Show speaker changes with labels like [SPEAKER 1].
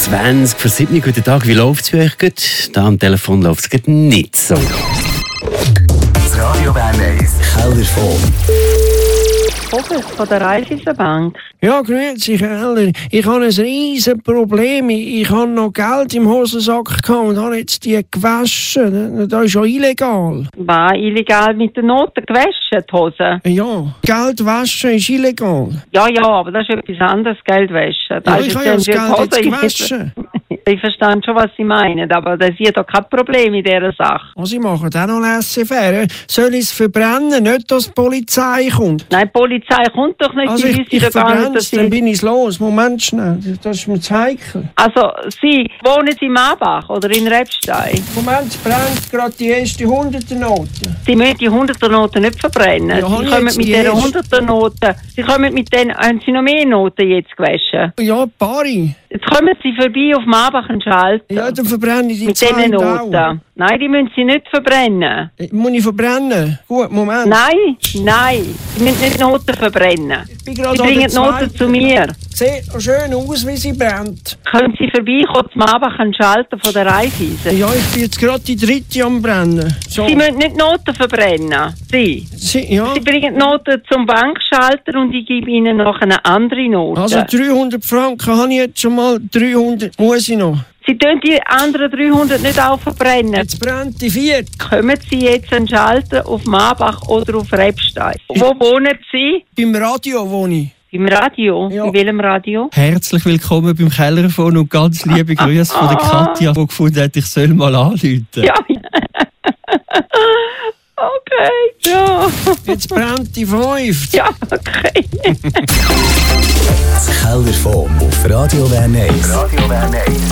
[SPEAKER 1] 20:20. Guten Tag, wie läuft es bei euch gut? Da am Telefon läuft es nicht so.
[SPEAKER 2] Das Radio Bern 1 Kellerfon.
[SPEAKER 3] Vogel von der Raiffeisenbank.
[SPEAKER 4] Ja, grüezi, Keller. Ich habe ein riesen Problem. Ich habe noch Geld im Hosensack gehabt und habe jetzt die gewaschen. Das ist ja illegal.
[SPEAKER 3] War illegal mit den Noten gewaschen, die Hose?
[SPEAKER 4] Ja, Geld waschen ist illegal.
[SPEAKER 3] Ja, aber das ist etwas anderes, Geld waschen.
[SPEAKER 4] Ja, ich habe ja das Geld jetzt gewaschen.
[SPEAKER 3] Ich verstehe schon, was Sie meinen, aber das ist doch kein Problem in dieser Sache.
[SPEAKER 4] Was ich mache, auch noch laissez-faire. Soll ich es verbrennen, nicht, dass die Polizei kommt?
[SPEAKER 3] Nein, die Polizei kommt doch nicht.
[SPEAKER 4] Also ich verbrenne es, dann bin ich los. Moment schnell, das ist mir zu heikel.
[SPEAKER 3] Also, Sie wohnen in Marbach oder in Rebstein?
[SPEAKER 4] Moment, es brennt gerade die erste 100er-Note.
[SPEAKER 3] Sie müssen die 100er-Note nicht verbrennen.
[SPEAKER 4] Ja,
[SPEAKER 3] Sie kommen mit diesen 100er-Noten. Haben Sie noch mehr Noten jetzt gewaschen?
[SPEAKER 4] Ja, ein paar.
[SPEAKER 3] Jetzt kommen Sie vorbei auf Marbach und schalten.
[SPEAKER 4] Ja, dann verbrenne ich die
[SPEAKER 3] mit diesen Noten. Nein, die müssen Sie nicht verbrennen.
[SPEAKER 4] Muss ich verbrennen? Gut, Moment.
[SPEAKER 3] Nein. Sie müssen nicht Noten verbrennen. Sie bringen Noten zu mir.
[SPEAKER 4] Sieht noch schön aus, wie sie brennt.
[SPEAKER 3] Können Sie vorbeikommen, zu Marbach und schalten von der Raiffeisen?
[SPEAKER 4] Ja, ich bin jetzt gerade die dritte am Brennen. So.
[SPEAKER 3] Sie müssen nicht Noten verbrennen. Sie bringen Noten zum Bankschalter und ich gebe Ihnen noch eine andere Note.
[SPEAKER 4] Also 300 Franken habe ich jetzt schon mal, 300 muss ich noch.
[SPEAKER 3] Sie tun die anderen 300 nicht auch verbrennen.
[SPEAKER 4] Jetzt brennt die vierte.
[SPEAKER 3] Kommen Sie jetzt einen Schalter auf Marbach oder auf Rebstein? Wo wohnen Sie?
[SPEAKER 4] Beim Radio wohne ich.
[SPEAKER 3] Beim Radio? Ja. In welchem Radio?
[SPEAKER 5] Herzlich willkommen beim Kellerfon und ganz liebe Grüße von der Katja, die gefunden hat, ich soll mal anrufen.
[SPEAKER 3] Ja. Okay, ja.
[SPEAKER 4] Jetzt brennt die 5.
[SPEAKER 3] Ja, okay.
[SPEAKER 2] Das Kellerfon auf Radio Bern 1. Radio Bern 1.